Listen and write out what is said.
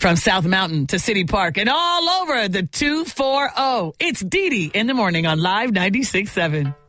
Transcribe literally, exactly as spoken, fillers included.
From South Mountain to City Park and all over the two forty. It's Dee Dee in the morning on Live ninety-six point seven.